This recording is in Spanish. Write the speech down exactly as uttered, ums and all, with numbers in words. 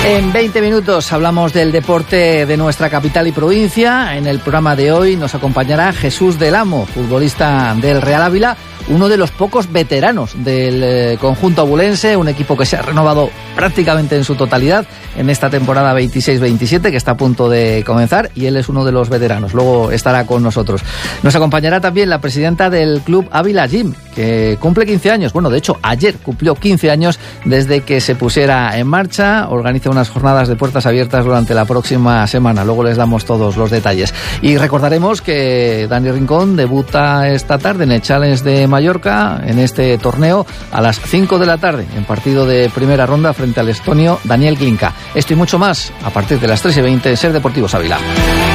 En veinte minutos hablamos del deporte de nuestra capital y provincia. En el programa de hoy nos acompañará Jesús del Amo, futbolista del Real Ávila, uno de los pocos veteranos del eh, conjunto abulense, un equipo que se ha renovado prácticamente en su totalidad en esta temporada veintiséis veintisiete que está a punto de comenzar, y él es uno de los veteranos. Luego estará con nosotros. Nos acompañará también la presidenta del Club Ávila Gym, que cumple quince años. Bueno, de hecho, ayer cumplió quince años desde que se pusiera en marcha. Organiza unas jornadas de puertas abiertas durante la próxima semana. Luego les damos todos los detalles. Y recordaremos que Dani Rincón debuta esta tarde en el Challenge de Mallorca, en este torneo, a las cinco de la tarde, en partido de primera ronda frente al estonio Daniel Glinka. Esto y mucho más a partir de las tres y veinte en Ser Deportivos Ávila.